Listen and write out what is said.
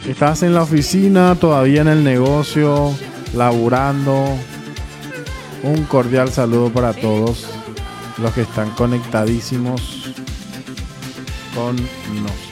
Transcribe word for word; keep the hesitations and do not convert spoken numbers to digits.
Estás en la oficina, todavía en el negocio, laburando. Un cordial saludo para todos los que están conectadísimos con nosotros.